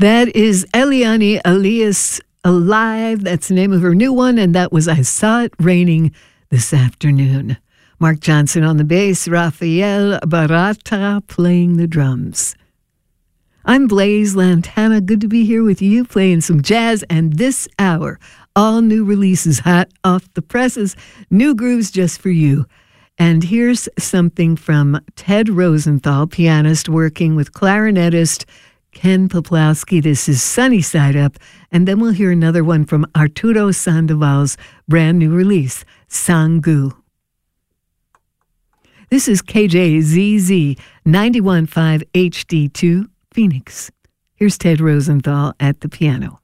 That is Eliane Elias Alive. That's the name of her new one, and that was I Saw It Raining This Afternoon. Mark Johnson on the bass, Rafael Barata playing the drums. I'm Blaze Lantana. Good to be here with you, playing some jazz, and this hour, all new releases hot off the presses, new grooves just for you. And here's something from Ted Rosenthal, pianist working with clarinetist Ken Poplawski. This is Sunny Side Up. And then we'll hear another one from Arturo Sandoval's brand new release, Sangu. This is KJZZ 91.5 HD2 Phoenix. Here's Ted Rosenthal at the piano.